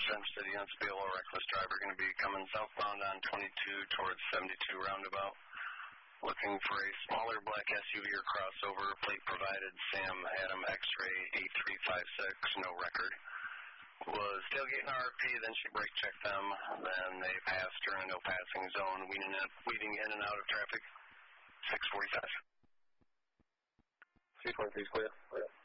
Center City on Spealo, reckless driver going to be coming southbound on 22 towards 72 roundabout. Looking for a smaller black SUV or crossover, plate provided, Sam Adam X-ray 8356, no record. Was tailgating RP, then she brake checked them, then they passed her in a no passing zone, weeding in and out of traffic, 645. 323 clear.